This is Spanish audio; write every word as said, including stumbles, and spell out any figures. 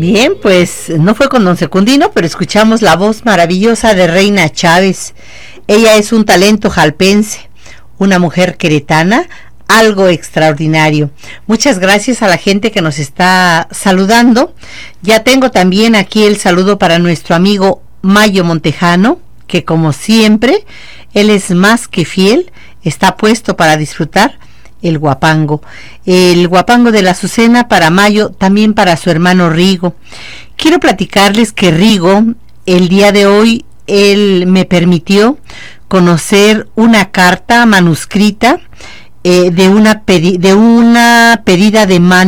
Bien, pues no fue con don Secundino, pero escuchamos la voz maravillosa de Reina Chávez. Ella es un talento jalpense, una mujer queretana, algo extraordinario. Muchas gracias a la gente que nos está saludando. Ya tengo también aquí el saludo para nuestro amigo Mayo Montejano, que como siempre, él es más que fiel, está puesto para disfrutar el guapango. El guapango de la Azucena para Mayo, también para su hermano Rigo. Quiero platicarles que Rigo, el día de hoy, él me permitió conocer una carta manuscrita eh, de, una pedi- de una pedida de mano